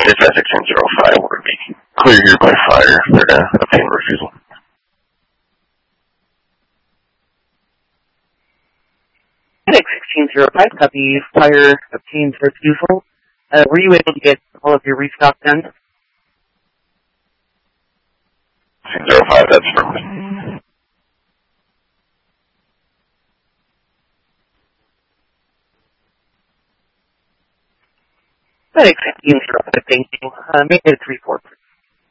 Dispatch 1605, we're going to be clear here by fire. They're going to obtain refusal. FedEx 1605, copy, fire obtains refusal. Were you able to get all of your restock done? 1605, that's perfect. FedEx 1605, thank you. Make it 3-4.